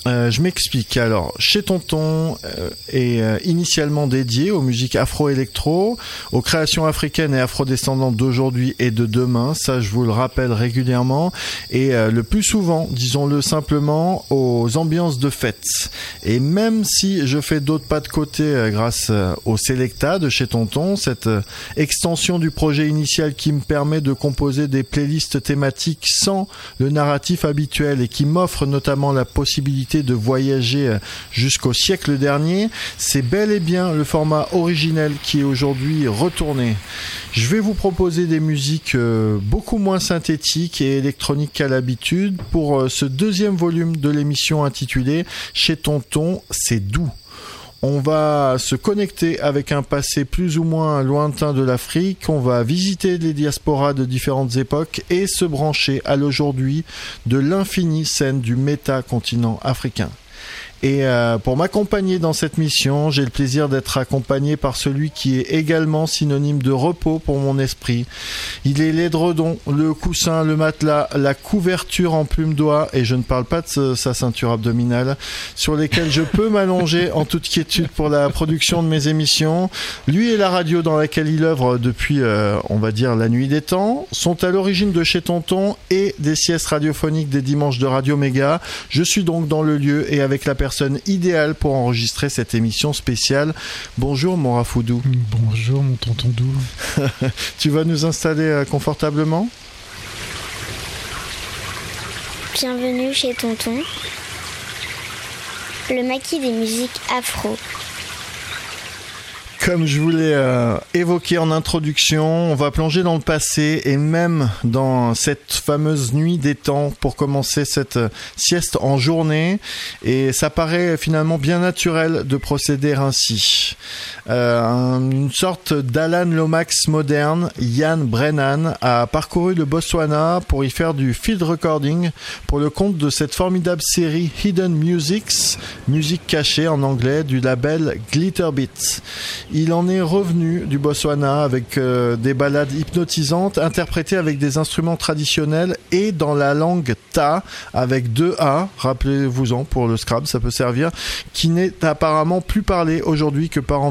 Je m'explique. Alors, Chez Tonton est initialement dédié aux musiques afro-électro, aux créations africaines et afrodescendantes d'aujourd'hui et de demain. Ça, je vous le rappelle régulièrement. Et le plus souvent, disons-le simplement, aux ambiances de fête. Et même si je fais d'autres pas de côté grâce au Selecta de Chez Tonton, cette extension du projet initial qui me permet de composer des playlists thématiques sans le narratif habituel et qui m'offre notamment la possibilité de voyager jusqu'au siècle dernier, c'est bel et bien le format originel qui est aujourd'hui retourné. Je vais vous proposer des musiques beaucoup moins synthétiques et électroniques qu'à l'habitude pour ce deuxième volume de l'émission intitulée Chez Tonton, c'est doux. On va se connecter avec un passé plus ou moins lointain de l'Afrique, on va visiter les diasporas de différentes époques et se brancher à l'aujourd'hui de l'infinie scène du méta-continent africain. Et pour m'accompagner dans cette mission, j'ai le plaisir d'être accompagné par celui qui est également synonyme de repos pour mon esprit. Il est l'édredon, le coussin, le matelas, la couverture en plume d'oie, et je ne parle pas de sa ceinture abdominale, sur lesquelles je peux m'allonger en toute quiétude pour la production de mes émissions. Lui et la radio dans laquelle il œuvre depuis, on va dire, la nuit des temps, sont à l'origine de Chez Tonton et des siestes radiophoniques des dimanches de Radio Méga. Je suis donc dans le lieu et avec la personne idéale pour enregistrer cette émission spéciale. Bonjour mon Rafoudou. Bonjour mon tonton doux. Tu vas nous installer confortablement ? Bienvenue chez Tonton, le maquis des musiques afro. Comme je vous l'ai évoqué en introduction, on va plonger dans le passé et même dans cette fameuse nuit des temps pour commencer cette sieste en journée. Et ça paraît finalement bien naturel de procéder ainsi. Une sorte d'Alan Lomax moderne, Ian Brennan, a parcouru le Botswana pour y faire du field recording pour le compte de cette formidable série Hidden Musics, musique cachée en anglais, du label Glitterbeat. Il en est revenu du Botswana avec des ballades hypnotisantes interprétées avec des instruments traditionnels et dans la langue Ta avec 2 A, rappelez-vous-en pour le Scrabble, ça peut servir, qui n'est apparemment plus parlé aujourd'hui que par environ